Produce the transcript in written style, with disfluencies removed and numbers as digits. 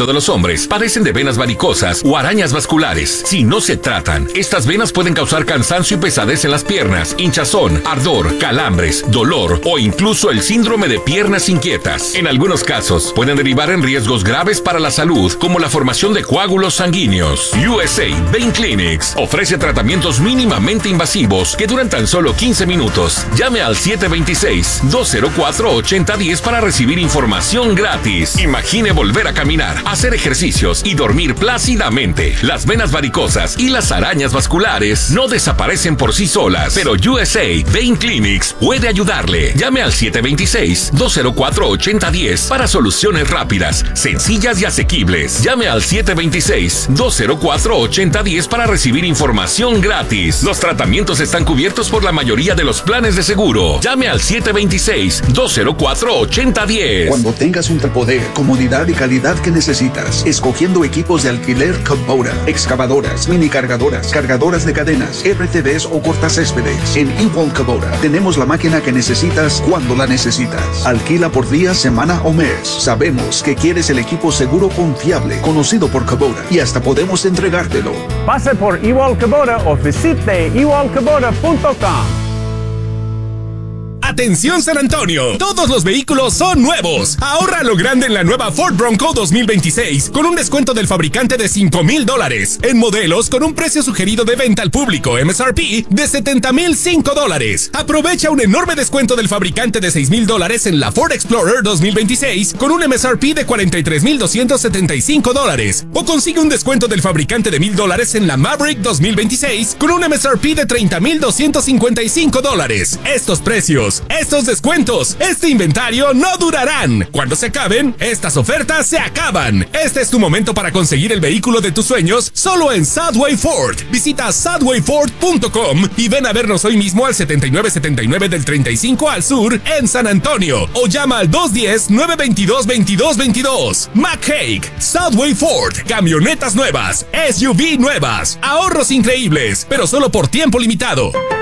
40% de los hombres padecen de venas varicosas o arañas vasculares. Si no se tratan, estas venas pueden causar cansancio y pesadez en las piernas, hinchazón, ardor, calambres, dolor o incluso el síndrome de piernas inquietas. En algunos casos, pueden derivar en riesgos graves para la salud, como la formación de coágulos sanguíneos. USA Vein Clinics ofrece tratamientos mínimamente invasivos que duran tan solo 15 minutos. Llame al 726-204-8010 para recibir información gratis. Imagine volver a caminar, hacer ejercicios y dormir plácidamente. Las venas varicosas y las arañas vasculares no desaparecen por sí solas, pero USA Vein Clinics puede ayudarle. Llame al 726-204-8010 para soluciones rápidas, sencillas y asequibles. Llame al 726-204-8010 para recibir información gratis. Los tratamientos están cubiertos por la mayoría de los planes de seguro. Llame al 726-204-8010. Cuando tengas un poder, comodidad y calidad que necesitas, escogiendo equipos de alquiler Kubota, excavadoras, mini cargadoras, cargadoras de cadenas, RTVs o cortacéspedes. En Ewald Kubota tenemos la máquina que necesitas cuando la necesitas. Alquila por día, semana o mes. Sabemos que quieres el equipo seguro, confiable, conocido por Kubota, y hasta podemos entregártelo. Pase por Ewald Kubota o visite ewaldkubota.com. ¡Atención San Antonio! Todos los vehículos son nuevos. Ahorra a lo grande en la nueva Ford Bronco 2026 con un descuento del fabricante de $5,000 en modelos con un precio sugerido de venta al público MSRP de $70,005. Aprovecha un enorme descuento del fabricante de $6,000 en la Ford Explorer 2026 con un MSRP de $43,275 o consigue un descuento del fabricante de $1,000 en la Maverick 2026 con un MSRP de $30,255. Estos precios, estos descuentos, este inventario no durarán. Cuando se acaben, estas ofertas se acaban. Este es tu momento para conseguir el vehículo de tus sueños solo en Southway Ford. Visita southwayford.com y ven a vernos hoy mismo al 7979 del 35 al sur en San Antonio o llama al 210-922-2222. McHake, Southway Ford, camionetas nuevas, SUV nuevas, ahorros increíbles, pero solo por tiempo limitado.